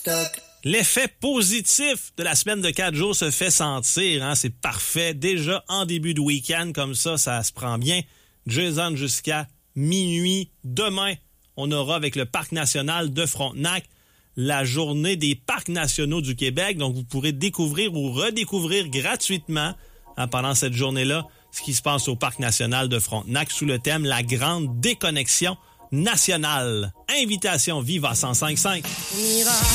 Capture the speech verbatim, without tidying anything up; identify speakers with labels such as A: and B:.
A: L'effet positif de la semaine de quatre jours se fait sentir. Hein? C'est parfait. Déjà en début de week-end, comme ça, ça se prend bien. Jason jusqu'à minuit. Demain, on aura avec le Parc national de Frontenac la journée des parcs nationaux du Québec. Donc, vous pourrez découvrir ou redécouvrir gratuitement hein, pendant cette journée-là ce qui se passe au Parc national de Frontenac sous le thème « La grande déconnexion nationale ». Invitation Viva cent cinq virgule cinq.